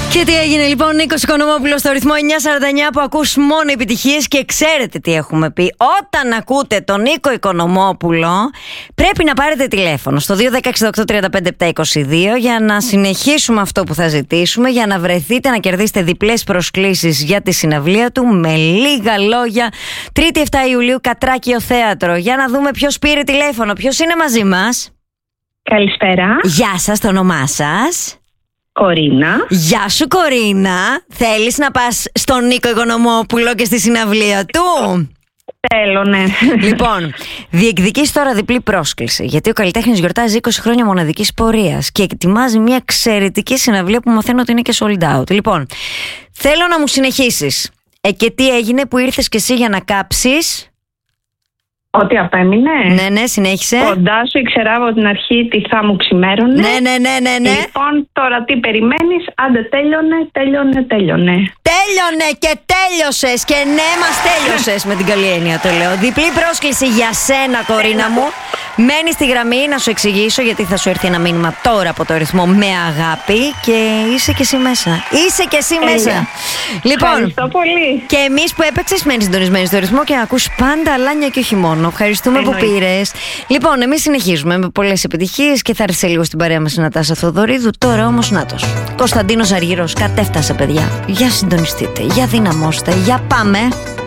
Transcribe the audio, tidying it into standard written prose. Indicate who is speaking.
Speaker 1: Και τι έγινε λοιπόν, Νίκος Οικονομόπουλος στο ρυθμό 949 που ακούς μόνο επιτυχίες. Και ξέρετε τι έχουμε πει: όταν ακούτε τον Νίκο Οικονομόπουλο, πρέπει να πάρετε τηλέφωνο στο 210-68-35-722 για να συνεχίσουμε αυτό που θα ζητήσουμε, για να βρεθείτε να κερδίσετε διπλές προσκλήσεις για τη συναυλία του. Με λίγα λόγια, 3η 7 Ιουλίου, Κατράκιο Θέατρο. Για να δούμε ποιος πήρε τηλέφωνο, ποιος είναι μαζί μας.
Speaker 2: Καλησπέρα.
Speaker 1: Γεια σας, το όνομά σας?
Speaker 2: Κορίνα.
Speaker 1: Γεια σου, Κορίνα. Θέλεις να πας στον Νίκο Οικονομόπουλο και στη συναυλία του?
Speaker 2: Θέλω, ναι.
Speaker 1: Λοιπόν, διεκδικείς τώρα διπλή πρόσκληση, γιατί ο καλλιτέχνης γιορτάζει 20 χρόνια μοναδικής πορείας και ετοιμάζει μια εξαιρετική συναυλία που μαθαίνω ότι είναι και sold out. Λοιπόν, θέλω να μου συνεχίσεις. Και τι έγινε που ήρθες κι εσύ για να κάψεις?
Speaker 2: Ότι απέμεινε.
Speaker 1: Ναι, συνέχισε.
Speaker 2: Κοντά σου ήξερα από την αρχή τι θα μου ξημέρωνε.
Speaker 1: Ναι.
Speaker 2: Λοιπόν, τώρα τι περιμένεις? Άντε, τέλειωνε.
Speaker 1: Τέλειωνε και τέλειωσες. Και ναι, μας τέλειωσες με την καλή έννοια το λέω. Διπλή πρόσκληση για σένα, Κορίνα μου. Μένεις στη γραμμή να σου εξηγήσω, γιατί θα σου έρθει ένα μήνυμα τώρα από το ρυθμό με αγάπη. Και είσαι και εσύ μέσα. Μέσα. Λοιπόν,
Speaker 2: ευχαριστώ πολύ.
Speaker 1: Και εμείς που έπαιξες, μένεις συντονισμένοι στο ρυθμό και να ακούς πάντα αλάνια και όχι μόνο. Ευχαριστούμε που πήρες. Λοιπόν, εμείς συνεχίζουμε με πολλές επιτυχίες και θα έρθει λίγο στην παρέα μας η Νατάσα Θοδωρίδου. Τώρα όμως, νάτος, Κωνσταντίνος Αργυρός κατέφτασε, παιδιά. Για συντονιστείτε, για δυναμώστε, για πάμε.